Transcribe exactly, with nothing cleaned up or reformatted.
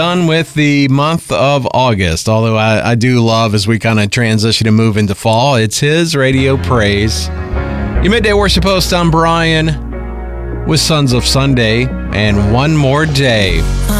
Done with the month of August, although I, I do love as we kind of transition and move into fall. It's his Radio Praise. Your midday worship host, I'm Brian with Sons of Sunday and One More Day.